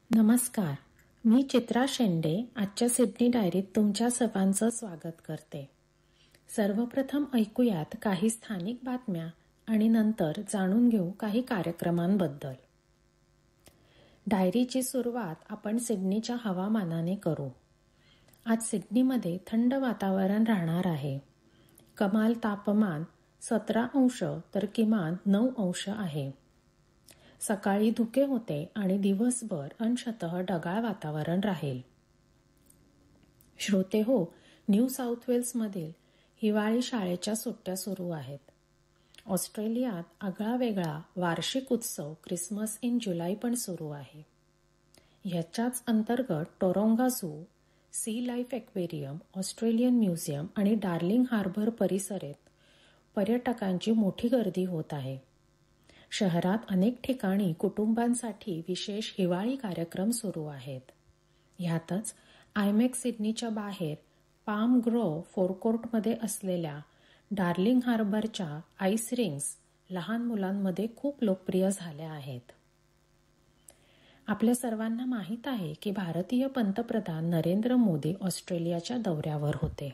नमस्कार, मी चित्रा शेंडे आजच्या सिडनी डायरीत तुमच्या सर्वांचं स्वागत करते. सर्वप्रथम ऐकूयात काही स्थानिक बातम्या आणि नंतर जाणून घेऊ काही कार्यक्रमांबद्दल. डायरीची सुरुवात आपण सिडनीच्या हवामानाने करू. आज सिडनीमध्ये थंड वातावरण राहणार आहे. कमाल तापमान 17 अंश तर किमान 9 अंश आहे. सकाळी धुके होते आणि दिवसभर अंशतः ढगाळ वातावरण राहील. श्रोते हो, न्यू साऊथ वेल्समधील हिवाळी शाळेच्या सुट्ट्या सुरू आहेत. ऑस्ट्रेलियात आगळा-वेगळा वार्षिक उत्सव क्रिसमस इन जुलै पण सुरू आहे. याच्याच अंतर्गत टोरोंगा zoo, C life aquarium, Australian museum आणि डार्लिंग हार्बर परिसरात पर्यटकांची मोठी गर्दी होत आहे. शहरात अनेक ठिकाणी कुटुंबांसाठी विशेष हिवाळी कार्यक्रम सुरू आहेत. ह्यातच आयमॅक्स सिडनीच्या बाहेर पाम ग्रोव्ह फोरकोर्टमध्ये असलेल्या डार्लिंग हार्बरच्या आईस रिंग्स लहान मुलांमध्ये खूप लोकप्रिय झाल्या आहेत. आपल्या सर्वांना माहीत आहे की भारतीय पंतप्रधान नरेंद्र मोदी ऑस्ट्रेलियाच्या दौऱ्यावर होते.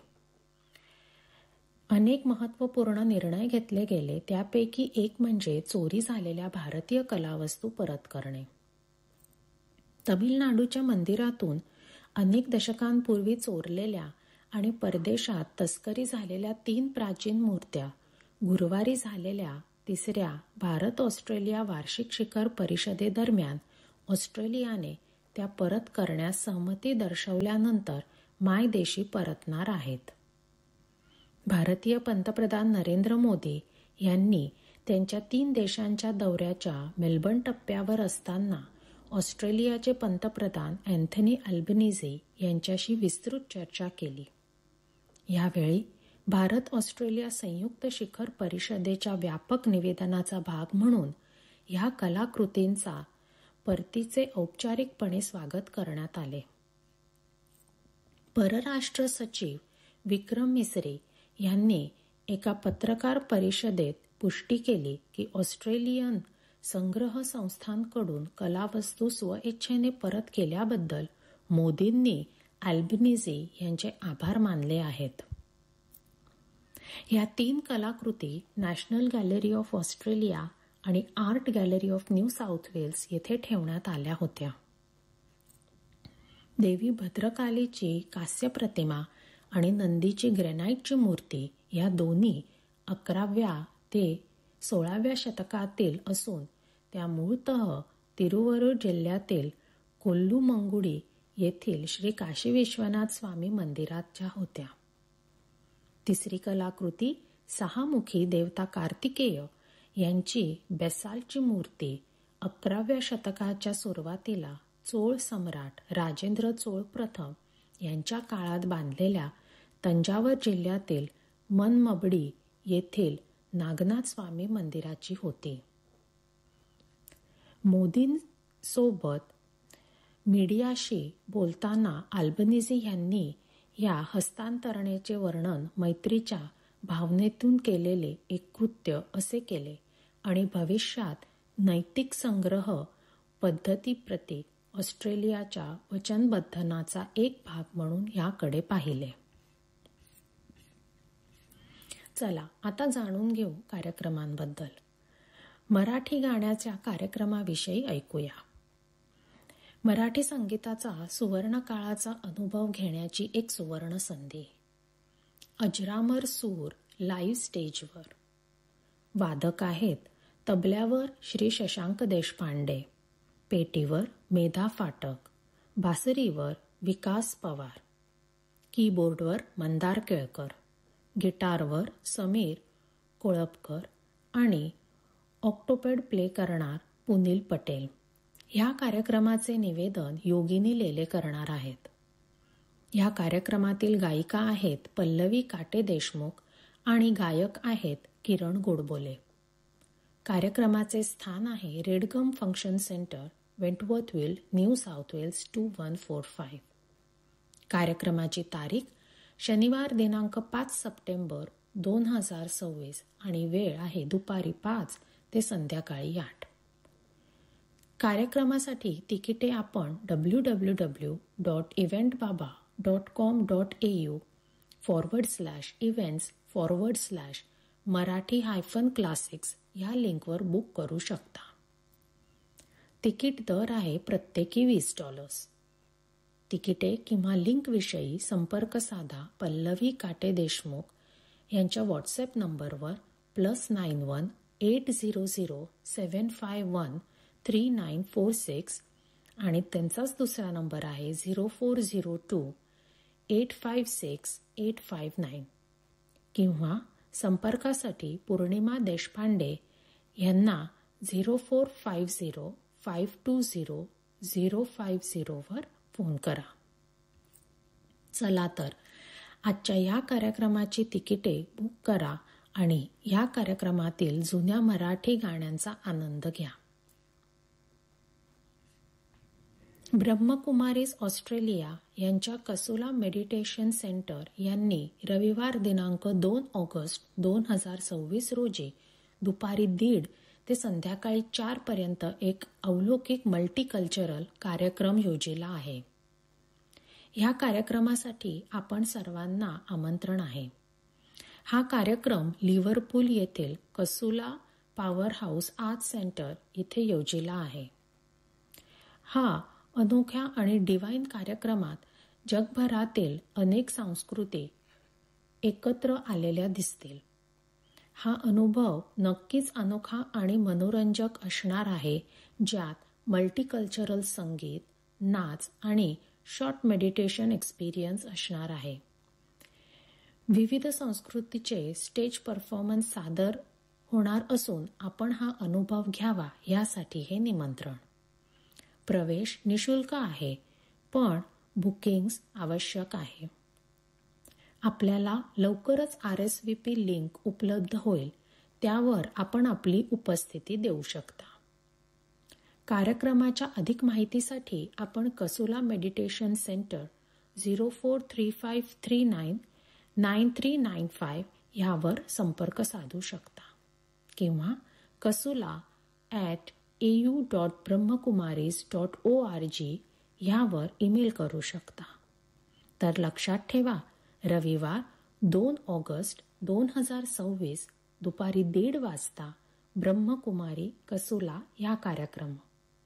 अनेक महत्त्वपूर्ण निर्णय घेतले गेले, त्यापैकी एक म्हणजे चोरी झालेल्या भारतीय कलावस्तू परत करणे. तमिळनाडूच्या मंदिरातून अनेक दशकांपूर्वी चोरलेल्या आणि परदेशात तस्करी झालेल्या 3 प्राचीन मूर्त्या गुरुवारी झालेल्या 3ऱ्या भारत-ऑस्ट्रेलिया वार्षिक शिखर परिषदेदरम्यान ऑस्ट्रेलियाने त्या परत करण्यास सहमती दर्शवल्यानंतर मायदेशी परतणार आहेत. भारतीय पंतप्रधान नरेंद्र मोदी यांनी त्यांच्या 3 देशांच्या दौऱ्याच्या मेलबर्न टप्प्यावर असताना ऑस्ट्रेलियाचे पंतप्रधान अँथनी अल्बनीझी यांच्याशी विस्तृत चर्चा केली. यावेळी भारत-ऑस्ट्रेलिया संयुक्त शिखर परिषदेच्या व्यापक निवेदनाचा भाग म्हणून ह्या कलाकृतींचा परतीचे औपचारिकपणे स्वागत करण्यात आले. परराष्ट्र सचिव विक्रम मिसरी यांनी एका पत्रकार परिषदेत पुष्टी केली की ऑस्ट्रेलियन संग्रह संस्थांकडून कलावस्तू स्वइच्छेने परत केल्याबद्दल मोदींनी अल्बनीझी यांचे आभार मानले आहेत. या 3 कलाकृती नॅशनल गॅलरी ऑफ ऑस्ट्रेलिया आणि art gallery of new south Wales येथे ठेवण्यात आल्या होत्या. देवी भद्रकालीची कास्य प्रतिमा आणि नंदीची ग्रॅनाइटची मूर्ती या दोन्ही 11व्या ते 16व्या शतकातील असून त्या मूळतः तिरुवरूर जिल्ह्यातील कोल्लुमंगुडी येथील श्री काशी विश्वनाथ स्वामी मंदिराच्या होत्या. 3री कलाकृती 6मुखी देवता कार्तिकेय यांची बेसाल्टची मूर्ती 11व्या शतकाच्या सुरुवातीला चोळ सम्राट राजेंद्र चोळ प्रथम यांच्या काळात बांधलेल्या तंजावर जिल्ह्यातील मनमबडी येथील नागनाथ स्वामी मंदिराची होती. मोदींसोबत मीडियाशी बोलताना अल्बनीझी यांनी या हस्तांतरणाचे वर्णन मैत्रीच्या भावनेतून केलेले एक कृत्य असे केले आणि भविष्यात नैतिक संग्रह पद्धतीप्रती ऑस्ट्रेलियाच्या वचनबद्धतेचा एक भाग म्हणून याकडे पाहिले. चला आता जाणून घेऊ कार्यक्रमांबद्दल. मराठी गाण्याच्या कार्यक्रमाविषयी ऐकूया. मराठी संगीताचा सुवर्ण काळाचा अनुभव घेण्याची एक सुवर्ण संधी. अजरामर सूर लाईव्ह स्टेजवर. वादक आहेत तबल्यावर श्री शशांक देशपांडे, पेटीवर मेधा फाटक, बासरीवर विकास पवार, कीबोर्डवर मंदार केळकर, गिटारवर समीर कोळपकर आणि ऑक्टोपॅड प्ले करणार पुनील पटेल. ह्या कार्यक्रमाचे निवेदन योगिनी लेले करणार आहेत. ह्या कार्यक्रमातील गायिका आहेत पल्लवी काटे देशमुख आणि गायक आहेत किरण गोडबोले. कार्यक्रमाचे स्थान आहे रेडगम function centre, वेंटवर्थविल, new south Wales 2145. कार्यक्रमाची तारीख शनिवार दिनांक 5 सप्टेंबर 2026 आणि वेळ आहे दुपारी 5 ते संध्याकाळी 8. कार्यक्रमासाठी तिकिटे आपण www.eventbaba.com.au/events/marathi-classics या लिंकवर बुक करू शकता. तिकीट दर आहे प्रत्येकी $20. तिकिटे किंवा लिंकविषयी संपर्क साधा पल्लवी काटे देशमुख यांच्या व्हॉट्सॲप नंबरवर +91 800 751 3946 आणि त्यांचाच दुसरा नंबर आहे 0402 856 859 किंवा संपर्कासाठी पौर्णिमा देशपांडे यांना 0450 520 050 वर फोन करा. चला तर आजच्या या कार्यक्रमाची तिकिटे बुक करा आणि या कार्यक्रमातील जुन्या मराठी गाण्यांचा आनंद घ्या. ब्रह्मकुमारीज ऑस्ट्रेलिया यांच्या कसुला मेडिटेशन सेंटर यांनी रविवार दिनांक 2 ऑगस्ट 2026 रोजी दुपारी 1:30 ते संध्याकाळी 4 पर्यंत एक अलौकिक मल्टीकल्चरल कार्यक्रम योजिला आहे. ह्या कार्यक्रमासाठी आपण सर्वांना आमंत्रण आहे. हा कार्यक्रम लिव्हरपूल येथील Casula power house art centre इथे योजिला आहे. हा अनोख्या आणि डिवाइन कार्यक्रमात जगभरातील अनेक संस्कृती एकत्र आलेल्या दिसतील. हा अनुभव नक्कीच अनोखा आणि मनोरंजक असणार आहे, ज्यात मल्टीकल्चरल संगीत, नाच आणि शॉर्ट मेडिटेशन एक्सपिरियन्स असणार आहे. विविध संस्कृतीचे स्टेज परफॉर्मन्स सादर होणार असून आपण हा अनुभव घ्यावा यासाठी हे निमंत्रण. प्रवेश निशुल्क आहे, पण बुकिंग्स आवश्यक आहे. आपल्याला लवकरच RSVP लिंक उपलब्ध होईल, त्यावर आपण आपली उपस्थिती देऊ शकता. कार्यक्रमाच्या अधिक माहितीसाठी आपण कसुला मेडिटेशन सेंटर 0435399395 ह्यावर संपर्क साधू शकता किंवा kasula@au.brahmakumaris.org ह्यावर ईमेल करू शकता. तर लक्षात ठेवा, रविवार 2 ऑगस्ट 2026 दुपारी 1:30 वाजता ब्रह्मकुमारी कसुला ह्या कार्यक्रम.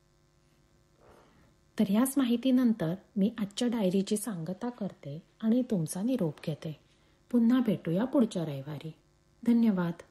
तर ह्याच माहितीनंतर मी आजच्या डायरीची सांगता करते आणि तुमचा निरोप घेते. पुन्हा भेटूया पुढच्या रविवारी. धन्यवाद.